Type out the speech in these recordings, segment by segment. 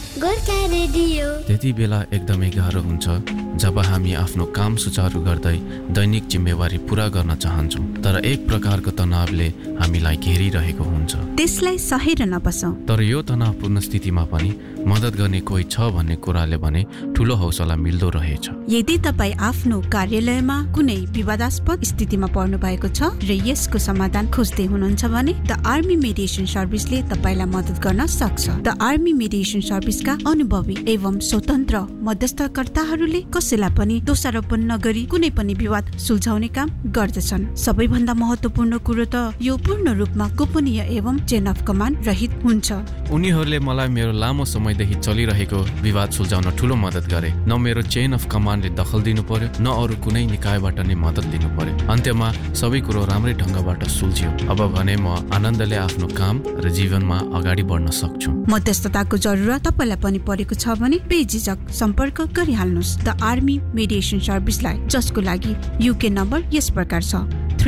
Gorkha radio. त्यति बेला एकदमै गाह्रो हुन्छ जब हामी आफ्नो काम सुचारू गर्दै दैनिक जिम्मेवारी पूरा गर्न चाहन्छौँ, तर एक प्रकारको तनावले हामीलाई घेरिरहेको हुन्छ। त्यसलाई सहेर नबसौँ। तर यो तनावपूर्ण स्थितिमा पनि मद्दत गर्ने कोही छ भन्ने कुराले भने ठूलो हौसला मिल्दो रहेछ। यदि तपाईँ आफ्नो कार्यालयमा कुनै विवादास्पद स्थितिमा पर्नु भएको छ र यसको समाधान खोज्दै हुनुहुन्छ भने द आर्मी मेडिएसन सर्भिसले तपाईँलाई मद्दत गर्न सक्छ। द आर्मी मेडिएसन सर्भिसका अनुभवी एवं स्वतन्त्र मध्यस्थकर्ताहरूले कसैलाई पनि दोषारोपण नगरी कुनै पनि विवाद सुल्झाउने काम गर्दछन्। सबैभन्दा महत्त्वपूर्ण कुरो त यो पूर्ण रूपमा गोपनीय एवं चेन अफ कमान्ड रहित हुन्छ। उनीहरूले मलाई मेरो लामो समयदेखि चलिरहेको विवाद सुल्झाउन ठूलो मद्दत गरे। न मेरो चेन अफ कमान्डले दखल दिनु पर्यो, न अरू कुनै निकायबाट नै मद्दत लिनु पर्यो। अन्त्यमा सबै कुरो राम्रै ढङ्गबाट सुल्झियो। अब भने म आनन्दले आफ्नो काम र जीवनमा अगाडि बढ्न सक्छु। मध्यस्थताको जरुरत तपाईँलाई पनि परेको छ भने बेझिझक सम्पर्क गरिहाल्नुहोस् द आर्मी मेडिएसन सर्भिसलाई, जसको लागि युके नम्बर यस प्रकार छ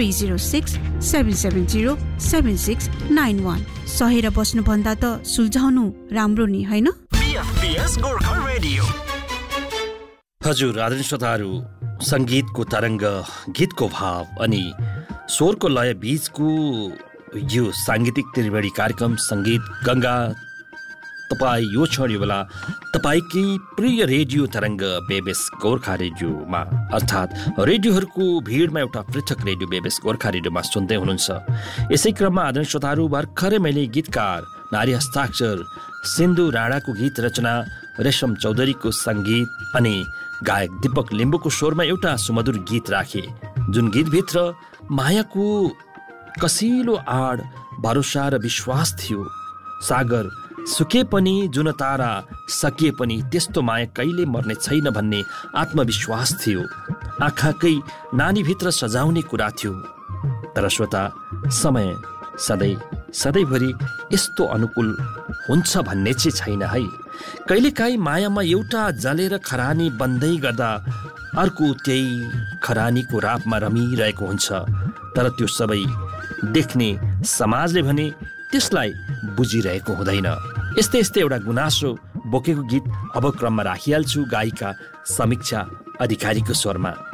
3067707691। सहेर बस्नुभन्दा त सुल्झाउनु राम्रो नि, होइन? हजुर आदरणीय श्रोताहरू, सङ्गीतको तरङ्ग, गीतको भाव अनि स्वरको लय बीचको यो साङ्गीतिक त्रिवेणी कार्यक्रम सङ्गीत गङ्गा तपाईँ यो क्षण यो बेला तपाईँकै प्रिय रेडियो तरङ्ग बेबेस गोर्खा रेडियोमा, अर्थात् रेडियोहरूको भिडमा एउटा पृथक रेडियो बेबेस गोर्खा रेडियोमा सुन्दै हुनुहुन्छ। यसै क्रममा आदरणीय श्रोताहरू, भर्खरै मैले गीतकार नारी हस्ताक्षर सिन्धु राणाको गीत रचना, रेशम चौधरीको सङ्गीत अनि गायक दीपक लिम्बूको स्वरमा एउटा सुमधुर गीत राखे, जुन गीतभित्र मायाको कसिलो आड, भरोसा र विश्वास थियो। सागर सुके पनि, जुन तारा सकिए पनि, त्यस्तो माया कहिले मर्ने छैन भन्ने आत्मविश्वास थियो। आँखाकै नानीभित्र सजाउने कुरा थियो। तर श्रोता, समय सधैँभरि यस्तो अनुकूल हुन्छ भन्ने चाहिँ छैन है। कहिलेकाहीँ मायामा एउटा जलेर खरानी बन्दै गर्दा अर्को त्यही खरानीको रापमा रमिरहेको हुन्छ। तर त्यो सबै देख्ने समाजले भने त्यसलाई बुझिरहेको हुँदैन। यस्तै एउटा गुनासो बोकेको गीत अब क्रममा राखिहाल्छु गायिका समीक्षा अधिकारीको स्वरमा।